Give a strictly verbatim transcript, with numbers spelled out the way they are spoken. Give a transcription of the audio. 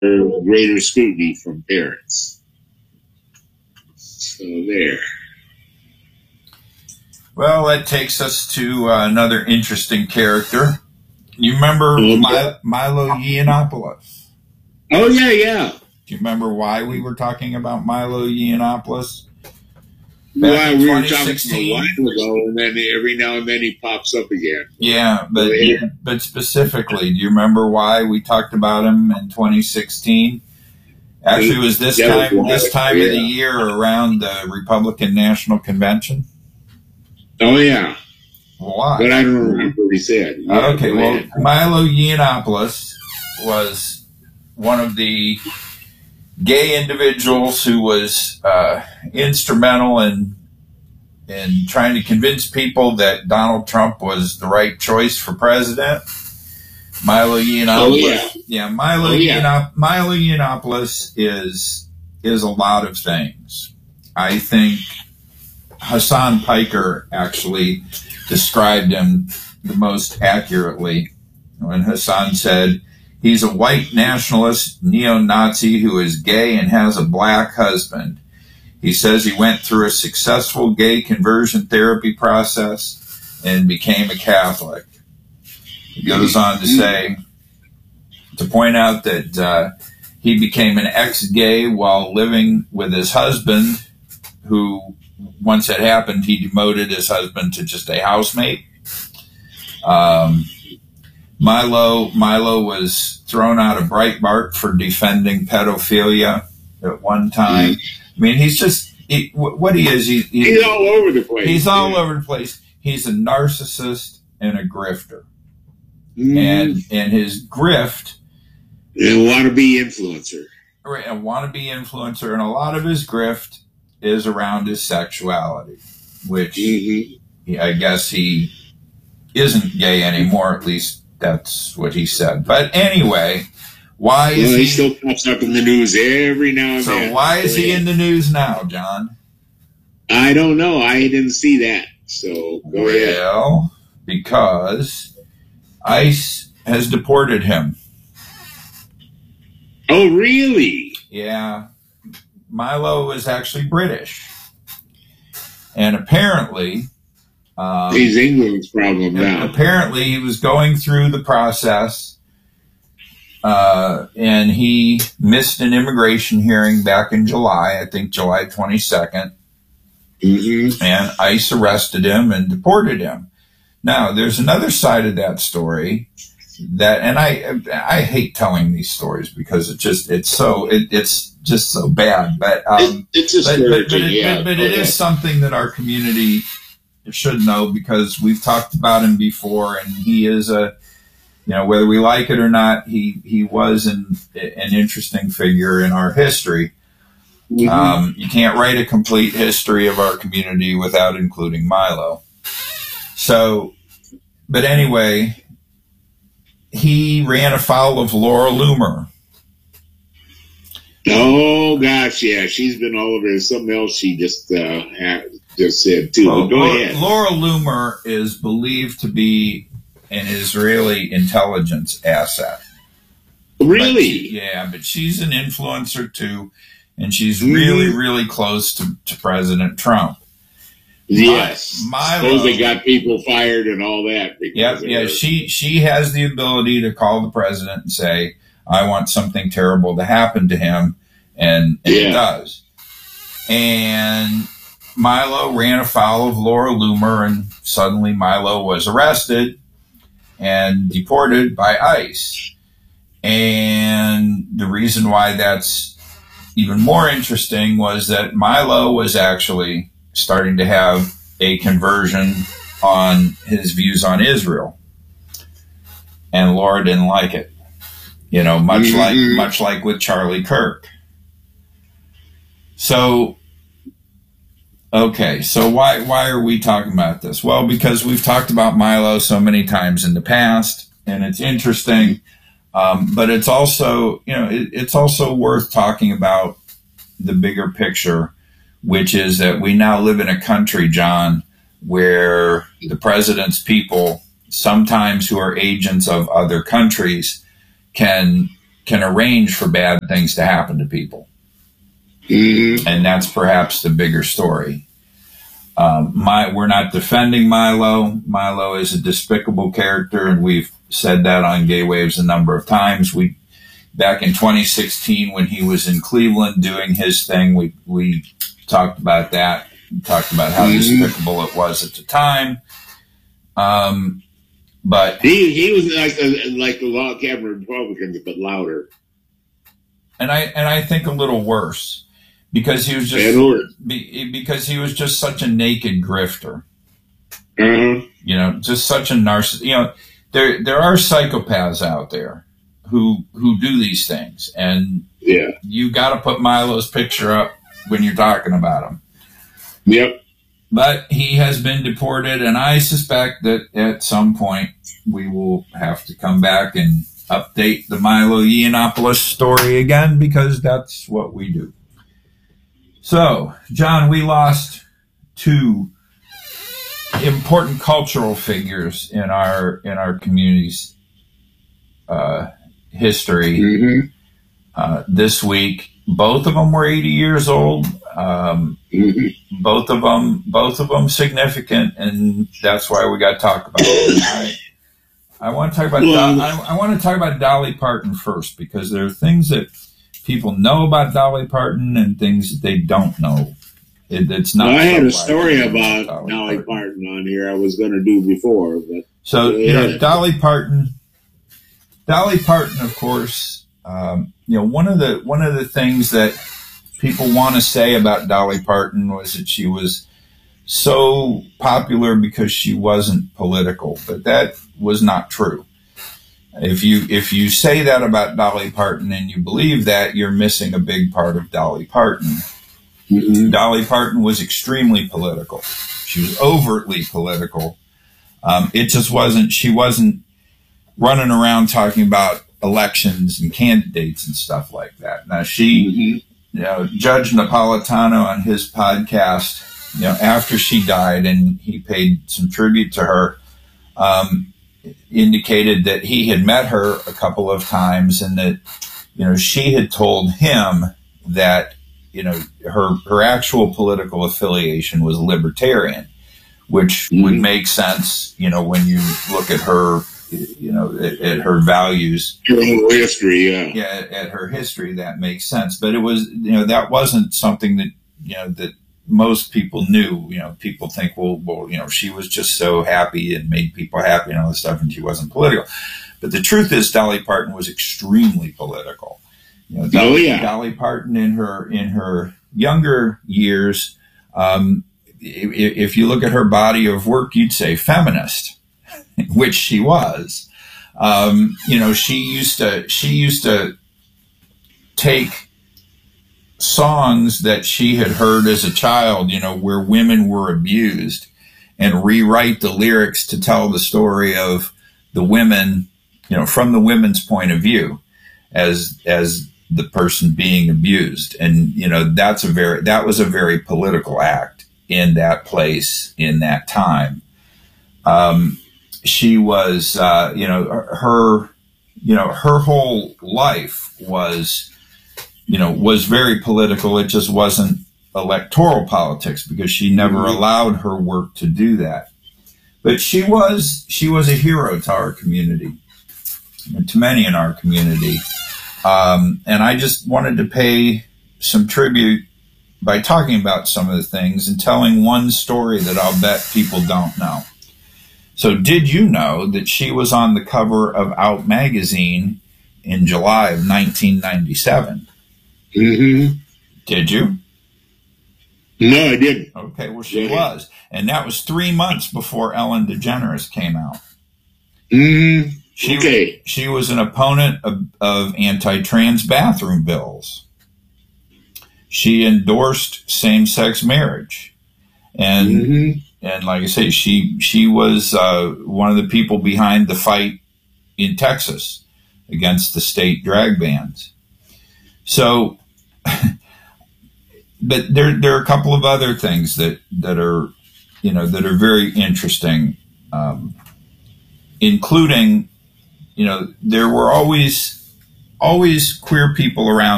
greater scrutiny from parents. So there. Well, that takes us to uh, another interesting character. You remember Okay. My, Milo Yiannopoulos? Oh, yeah, yeah. Do you remember why we were talking about Milo Yiannopoulos? Well, we were talking a while ago, and then every now and then he pops up again. Yeah, but Yeah. but specifically, do you remember why we talked about him in twenty sixteen? Actually, it was this That time was wild, this time of the yeah. year around the Republican National Convention. Oh, yeah. Why? But I don't remember what he said. Yeah, Okay, go well, ahead. Milo Yiannopoulos was one of the gay individuals who was uh, instrumental in in trying to convince people that Donald Trump was the right choice for president. Milo Yiannopoulos, Oh, yeah. yeah, Milo Oh, yeah. Yiannop- Milo Yiannopoulos is is a lot of things. I think Hassan Piker actually described him the most accurately when Hassan said, "He's a white nationalist neo-Nazi who is gay and has a black husband. He says he went through a successful gay conversion therapy process and became a Catholic." He goes on to say, to point out that uh, he became an ex-gay while living with his husband, who, once it happened, he demoted his husband to just a housemate. Um, Milo Milo was thrown out of Breitbart for defending pedophilia at one time. I mean, he's just, he, what he is, he, he, He's all over the place. he's all yeah. over the place. He's a narcissist and a grifter. Mm. And, and his grift, And a wannabe influencer. a wannabe influencer, and a lot of his grift is around his sexuality, which Mm-hmm. he, I guess he isn't gay anymore, at least that's what he said. But anyway, why is Well, he, he still pops up in the news every now and so then. why is Go he ahead. in the news now, John? I don't know. I didn't see that. So go ahead. Well, because ICE has deported him. Oh, really? Yeah. Milo is actually British. And apparently, um, He's England's problem now. apparently he was going through the process, uh, and he missed an immigration hearing back in July, I think July twenty-second, Mm-hmm. and ICE arrested him and deported him. Now, there's another side of that story that, and I I hate telling these stories because it just, it's so, it, it's just so bad, but, um, It, it's but, but, discouraging, but, it, yeah. but, but it Okay. is something that our community should know because we've talked about him before, and he is a, you know, whether we like it or not, he, he was an, an interesting figure in our history. Mhm. Um, you can't write a complete history of our community without including Milo. So, but anyway, he ran afoul of Laura Loomer. Oh gosh, yeah, she's been all over. There's something else she just uh, had, just said too. Well, Go Laura, ahead. Laura Loomer is believed to be an Israeli intelligence asset. But Really? she- yeah, but she's an influencer too, and she's Mhm. really, really close to, to President Trump. Yes. Milo- Suppose they got people fired and all that. because Yep, of yeah, her. she she has the ability to call the president and say, "I want something terrible to happen to him," and, and it Yeah. does. And Milo ran afoul of Laura Loomer, and suddenly Milo was arrested and deported by ICE. And the reason why that's even more interesting was that Milo was actually starting to have a conversion on his views on Israel. And Laura didn't like it. You know, much Mhm. like much like with Charlie Kirk. So okay, so why why are we talking about this? Well, because we've talked about Milo so many times in the past, and it's interesting. Um, but it's also, you know, it, it's also worth talking about the bigger picture, which is that we now live in a country, John, where the president's people, sometimes who are agents of other countries, can can arrange for bad things to happen to people. Mm-hmm. And that's perhaps the bigger story. Um, my, we're not defending Milo. Milo is a despicable character, and we've said that on Gay Waves a number of times. We, back in twenty sixteen, when he was in Cleveland doing his thing, we, we talked about that, we talked about how mm-hmm. despicable it was at the time. Um, but he, he was like the, like the log cabin Republicans, but louder. And I, and I think a little worse. Because he was just be, because he was just such a naked grifter, uh-huh. you know, just such a narcissist. You know, there there are psychopaths out there who who do these things, and yeah, you got to put Milo's picture up when you're talking about him. Yep. But he has been deported, and I suspect that at some point we will have to come back and update the Milo Yiannopoulos story again, because that's what we do. So, John, we lost two important cultural figures in our in our community's uh, history mm-hmm. uh, this week. Both of them were eighty years old. Um, mm-hmm. Both of them, both of them significant, and that's why we got to talk about it. I, I want to talk about well, Do- I, I want to talk about Dolly Parton first, because there are things that people know about Dolly Parton and things that they don't know. It, it's not. Well, I had so a story about Dolly, Dolly Parton. Parton on here I was going to do before, but so yeah. you know, Dolly Parton. Dolly Parton, of course. Um, you know, one of the one of the things that people want to say about Dolly Parton was that she was so popular because she wasn't political, but that was not true. If you if you say that about Dolly Parton and you believe that, you're missing a big part of Dolly Parton. Mm-hmm. Dolly Parton was extremely political. She was overtly political. Um, it just wasn't. She wasn't running around talking about elections and candidates and stuff like that. Now she, mm-hmm. you know, Judge Napolitano on his podcast, you know, after she died, and he paid some tribute to her. Um, indicated that he had met her a couple of times, and that, you know, she had told him that, you know, her, her actual political affiliation was libertarian, which mm-hmm. would make sense, you know, when you look at her, you know, at, at her values. Her whole history, yeah. Yeah, at, at her history, that makes sense. But it was, you know, that wasn't something that, you know, that most people knew. You know, people think, well, well, you know, she was just so happy and made people happy and all this stuff, and she wasn't political. But the truth is, Dolly Parton was extremely political. You know, Dolly, oh, yeah. Dolly Parton in her in her younger years, um, if, if you look at her body of work, you'd say feminist, which she was. Um, you know, she used to she used to take songs that she had heard as a child, you know, where women were abused, and rewrite the lyrics to tell the story of the women, you know, from the women's point of view as, as the person being abused. And, you know, that's a very, that was a very political act in that place, in that time. Um, she was, uh, you know, her, you know, her whole life was, you know, was very political. It just wasn't electoral politics, because she never mm-hmm. allowed her work to do that. But she was, she was a hero to our community, and to many in our community. Um, and I just wanted to pay some tribute by talking about some of the things and telling one story that I'll bet people don't know. So did you know that she was on the cover of Out magazine in July of nineteen ninety-seven? Mm-hmm. Did you? No, I didn't. Okay, well, she yeah. was. And that was three months before Ellen DeGeneres came out. Mm-hmm. She, okay. She was an opponent of, of anti-trans bathroom bills. She endorsed same-sex marriage. And, mm-hmm. and like I say, she, she was uh, one of the people behind the fight in Texas against the state drag bans. So, but there there are a couple of other things that, that are, you know, that are very interesting, um, including, you know, there were always always queer people around